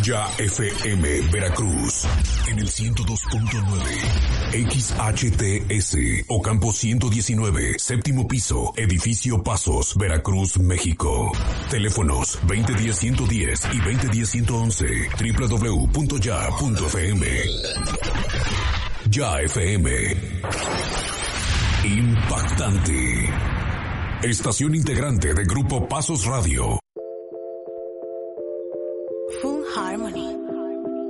Ya FM Veracruz en el 102.9 XHTS Ocampo 119, séptimo piso, edificio Pasos, Veracruz, México. Teléfonos 2010-110 y 2010-111, www.ya.fm. Ya FM. Impactante. Estación integrante de Grupo Pasos Radio. Full Harmony.